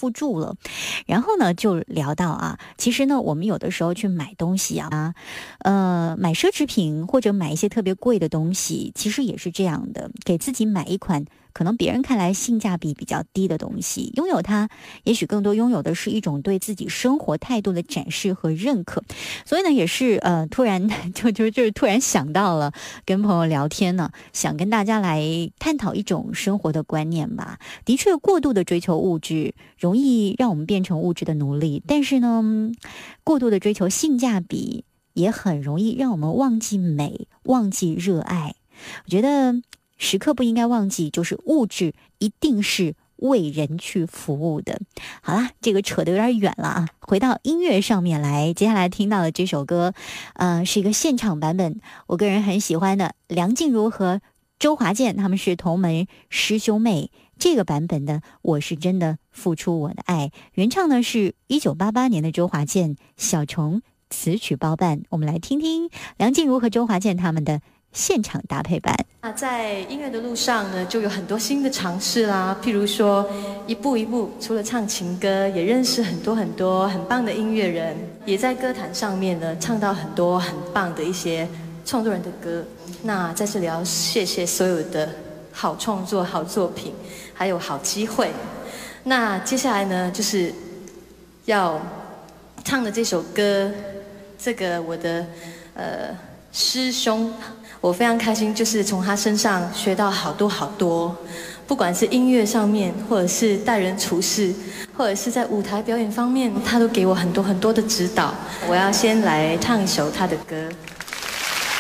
付住了。然后呢，就聊到啊，其实呢，我们有的时候去买东西啊，买奢侈品或者买一些特别贵的东西，其实也是这样的，给自己买一款可能别人看来性价比比较低的东西，拥有它，也许更多拥有的是一种对自己生活态度的展示和认可。所以呢，也是突然就是突然想到了跟朋友聊天呢，想跟大家来探讨一种生活的观念吧。的确，过度的追求物质，容易让我们变成物质的奴隶，但是呢，过度的追求性价比，也很容易让我们忘记美，忘记热爱。我觉得时刻不应该忘记，就是物质一定是为人去服务的。好啦，这个扯得有点远了啊，回到音乐上面来。接下来听到的这首歌是一个现场版本，我个人很喜欢的，梁静茹和周华健他们是同门师兄妹。这个版本的我是真的付出我的爱，原唱呢是1988年的周华健，小虫词曲包办。我们来听听梁静茹和周华健他们的现场搭配版。 那在音乐的路上呢，就有很多新的尝试啦，譬如说一步一步，除了唱情歌，也认识很多很多很棒的音乐人，也在歌坛上面呢唱到很多很棒的一些创作人的歌。那在这里要谢谢所有的好创作、好作品，还有好机会。那接下来呢，就是要唱的这首歌，这个我的师兄，我非常开心，就是从他身上学到好多好多，不管是音乐上面，或者是待人处事，或者是在舞台表演方面，他都给我很多很多的指导。我要先来唱一首他的歌。